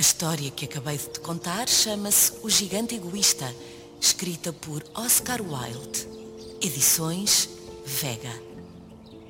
história que acabei de te contar chama-se O Gigante Egoísta, escrita por Oscar Wilde. Edições Vega.